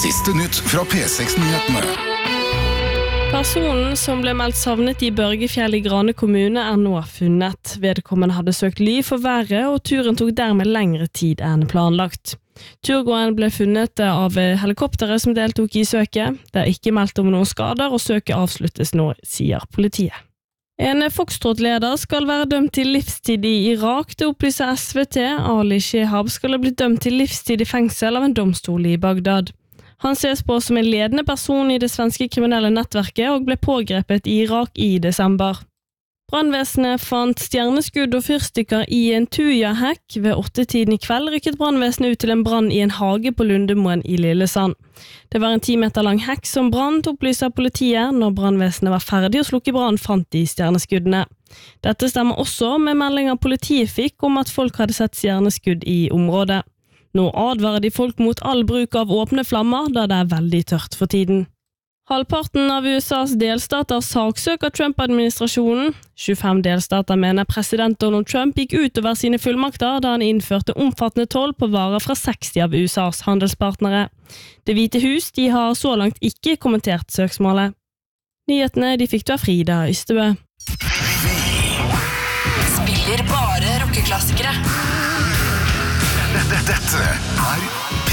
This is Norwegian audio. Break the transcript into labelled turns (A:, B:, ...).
A: Siste nytt fra P6-nyhetene.
B: Personen som ble meldt savnet i Børgefjell i Grane kommune nå funnet. Vedkommende hadde søkt ly for været, og turen tok dermed lengre tid enn planlagt. Turgåeren ble funnet av helikoptere som deltok i søket. Det ikke meldt om noen skader, og søket avsluttes nå, sier politiet. En Foxtrot-leder skal være dømt til livstid i Irak, det opplyser SVT. Ali Shehab skal ha blitt dømt til livstid i fengsel av en domstol i Bagdad. Han ses på som en ledende person i det svenske kriminelle nettverket og ble pågrepet i Irak i desember. Brandvesenet fant stjerneskudd og fyrstikker i en Tuja-hekk. Ved 8-tiden i kveld rykket brandvesenet ut til en brann i en hage på Lundemoen i Lillesand. Det var en 10 meter lang hekk som brant, opplyser politiet. Når brandvesenet var ferdig å slukke brann, fant de stjerneskuddene. Dette stemmer også med meldinger politiet fikk om at folk hadde sett stjerneskudd i området. Nå advarer de folk mot all bruk av åpne flammer, da det veldig tørt for tiden. Halvparten av USAs delstater saksøker Trump-administrasjonen. 25 delstater mener president Donald Trump gikk utover sine fullmakter da han innførte omfattende toll på varer fra 60 av USAs handelspartnere. Det Hvite hus de har så langt ikke kommentert søksmålet. Nyhetene de fikk du av Frida Ystebø.
C: Spiller bare rockeklassikere.
A: Dette er